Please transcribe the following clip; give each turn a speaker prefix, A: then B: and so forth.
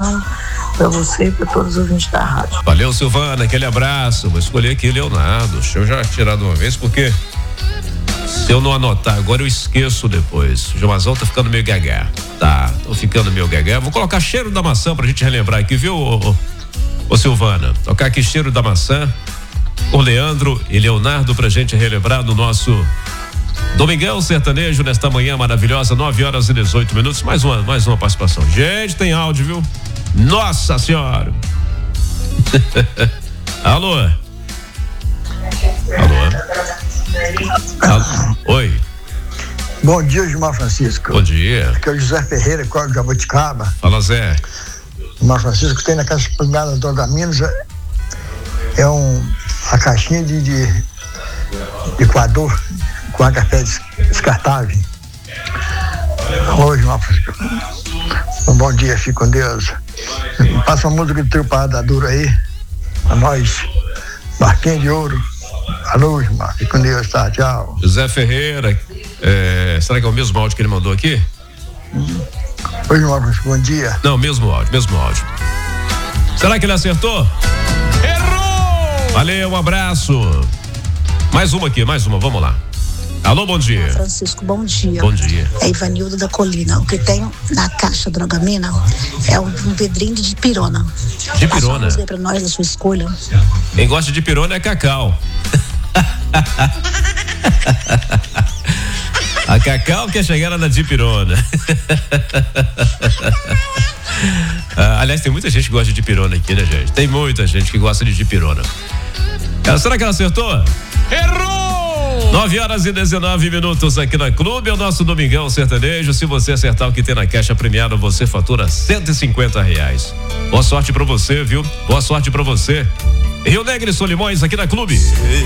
A: semana para você e para todos os ouvintes da rádio.
B: Valeu, Silvana, aquele abraço. Vou escolher aqui Leonardo. Deixa eu já tirar de uma vez, porque se eu não anotar agora eu esqueço depois. O Jamazão tá ficando meio gagá. Tô ficando meio gagá. Vou colocar Cheiro da Maçã pra gente relembrar aqui, viu, ô Silvana? Tocar aqui Cheiro da Maçã, o Leandro e Leonardo pra gente relembrar no nosso Domingão Sertanejo nesta manhã maravilhosa, 9h18. Mais uma participação. Gente, tem áudio, viu? Nossa Senhora! Alô? Oi.
C: Bom dia, Gilmar Francisco.
B: Bom dia.
C: Aqui é o José Ferreira, Código Jaboticaba.
B: Fala, Zé.
C: Gilmar Francisco tem na caixa premiada da Drogaminas a caixinha de coador com agafé descartável. Oi, Gilmar Francisco. Um bom dia, fique com Deus. Passa uma música de trio Parada Dura aí, a nós, Barquinho de Ouro. Alô, Gilmar, fique com Deus, tá? Tchau.
B: José Ferreira, será que é o mesmo áudio que ele mandou aqui?
C: Oi, Gilmar, bom dia.
B: Não, mesmo áudio. Será que ele acertou? Errou! Valeu, um abraço. Mais uma, vamos lá. Alô, bom dia.
A: Francisco, bom dia.
B: Bom dia.
A: É Ivanildo da Colina. O que tem na caixa Drogamina é um vidrinho de pirona.
B: De pirona?
A: Passa pra nós da sua escolha.
B: Quem gosta de pirona é Cacau. A Cacau quer chegar na dipirona. Aliás, tem muita gente que gosta de dipirona aqui, né, gente? Tem muita gente que gosta de dipirona. Será que ela acertou? Errou! 9h19 aqui na Clube, é o nosso Domingão Sertanejo. Se você acertar o que tem na caixa premiada, você fatura R$150. Boa sorte pra você, viu? Boa sorte pra você. Rio Negro e Solimões aqui na Clube.